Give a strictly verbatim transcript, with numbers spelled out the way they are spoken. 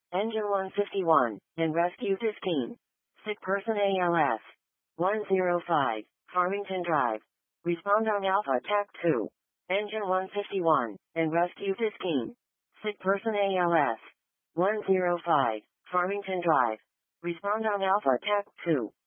Engine one fifty-one, and Rescue fifteen. Sick person A L S. one oh five, Farmington Drive. Respond on Alpha T A C two. Engine one fifty-one, and Rescue fifteen. Sick person A L S. one oh five, Farmington Drive. Respond on Alpha T A C two.